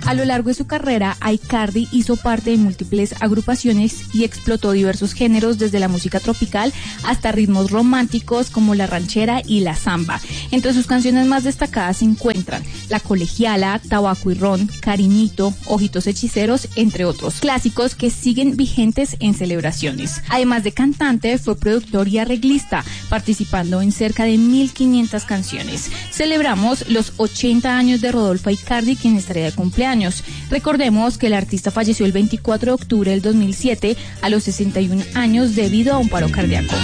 A lo largo de su carrera, Aicardi hizo parte de múltiples agrupaciones y explotó diversos géneros desde la música tropical hasta ritmos románticos como la ranchera y la samba. Entre sus canciones más destacadas se encuentran La Colegiala, Tabaco y Ron, Cariñito, Ojitos Hechiceros, entre otros clásicos que siguen vigentes en celebraciones. Además de cantante, fue productor y arreglista, participando en cerca de 1.500 canciones. Celebramos los 80 años de Rodolfo Aicardi, quien estaría de cumpleaños. Recordemos que el artista falleció el 24 de octubre del 2007 a los 61 años debido a un paro cardíaco.